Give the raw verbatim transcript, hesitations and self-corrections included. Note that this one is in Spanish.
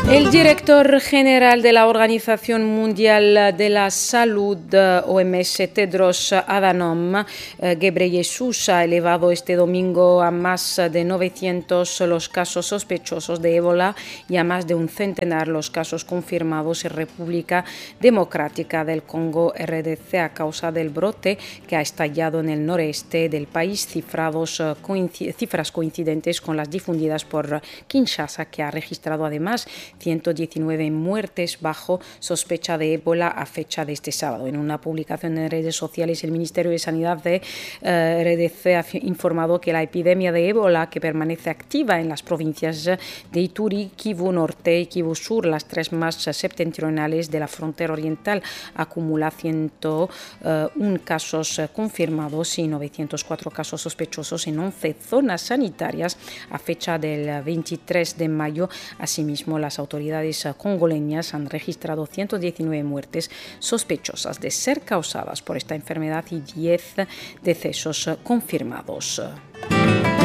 El director general de la Organización Mundial de la Salud, O M S, Tedros Adhanom Ghebreyesus, ha elevado este domingo a más de novecientos los casos sospechosos de ébola y a más de un centenar los casos confirmados en República Democrática del Congo, R D C, a causa del brote que ha estallado en el noreste del país, cifrados, coincid- cifras coincidentes con las difundidas por Kinshasa, que ha registrado además ciento diecinueve muertes bajo sospecha de ébola a fecha de este sábado. En una publicación en redes sociales, el Ministerio de Sanidad de eh, R D C ha informado que la epidemia de ébola, que permanece activa en las provincias de Ituri, Kivu Norte y Kivu Sur, las tres más septentrionales de la frontera oriental, acumula ciento uno casos confirmados y novecientos cuatro casos sospechosos en once zonas sanitarias a fecha del veintitrés de mayo. Asimismo, las autoridades congoleñas han registrado ciento diecinueve muertes sospechosas de ser causadas por esta enfermedad y diez decesos confirmados.